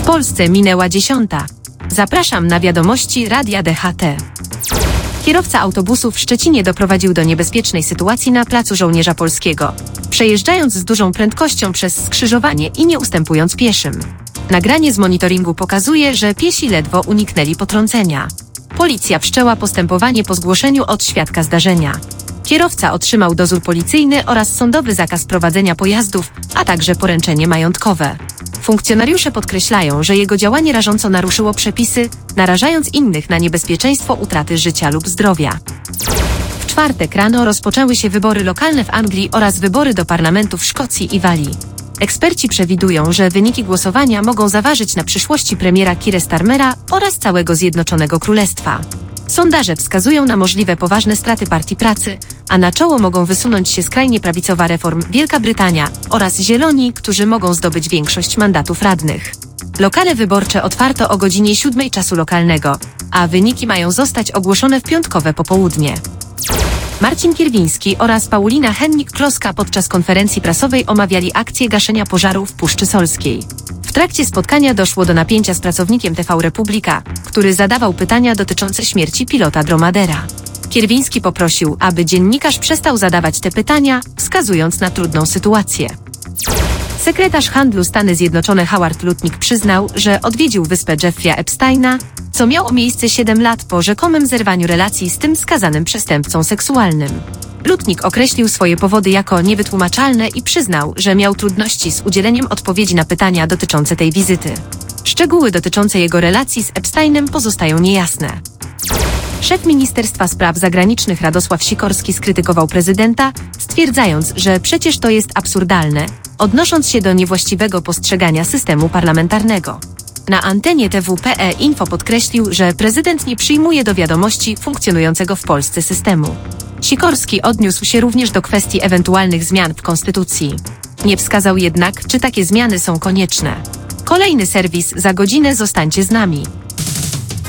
Polsce minęła 10. Zapraszam na wiadomości Radia DHT. Kierowca autobusu w Szczecinie doprowadził do niebezpiecznej sytuacji na placu Żołnierza Polskiego, przejeżdżając z dużą prędkością przez skrzyżowanie i nie ustępując pieszym. Nagranie z monitoringu pokazuje, że piesi ledwo uniknęli potrącenia. Policja wszczęła postępowanie po zgłoszeniu od świadka zdarzenia. Kierowca otrzymał dozór policyjny oraz sądowy zakaz prowadzenia pojazdów, a także poręczenie majątkowe. Funkcjonariusze podkreślają, że jego działanie rażąco naruszyło przepisy, narażając innych na niebezpieczeństwo utraty życia lub zdrowia. W czwartek rano rozpoczęły się wybory lokalne w Anglii oraz wybory do parlamentu w Szkocji i Walii. Eksperci przewidują, że wyniki głosowania mogą zaważyć na przyszłości premiera Keira Starmera oraz całego Zjednoczonego Królestwa. Sondaże wskazują na możliwe poważne straty Partii Pracy, a na czoło mogą wysunąć się skrajnie prawicowa Reform Wielka Brytania oraz Zieloni, którzy mogą zdobyć większość mandatów radnych. Lokale wyborcze otwarto o godzinie 7 czasu lokalnego, a wyniki mają zostać ogłoszone w piątkowe popołudnie. Marcin Kierwiński oraz Paulina Hennig-Kloska podczas konferencji prasowej omawiali akcję gaszenia pożaru w Puszczy Solskiej. W trakcie spotkania doszło do napięcia z pracownikiem TV Republika, który zadawał pytania dotyczące śmierci pilota Dromadera. Kierwiński poprosił, aby dziennikarz przestał zadawać te pytania, wskazując na trudną sytuację. Sekretarz handlu Stany Zjednoczone Howard Lutnick przyznał, że odwiedził wyspę Jeffrey'a Epsteina, co miało miejsce 7 lat po rzekomym zerwaniu relacji z tym skazanym przestępcą seksualnym. Lutnick określił swoje powody jako niewytłumaczalne i przyznał, że miał trudności z udzieleniem odpowiedzi na pytania dotyczące tej wizyty. Szczegóły dotyczące jego relacji z Epsteinem pozostają niejasne. Szef Ministerstwa Spraw Zagranicznych Radosław Sikorski skrytykował prezydenta, stwierdzając, że przecież to jest absurdalne, odnosząc się do niewłaściwego postrzegania systemu parlamentarnego. Na antenie TVP Info podkreślił, że prezydent nie przyjmuje do wiadomości funkcjonującego w Polsce systemu. Sikorski odniósł się również do kwestii ewentualnych zmian w konstytucji. Nie wskazał jednak, czy takie zmiany są konieczne. Kolejny serwis za godzinę, zostańcie z nami.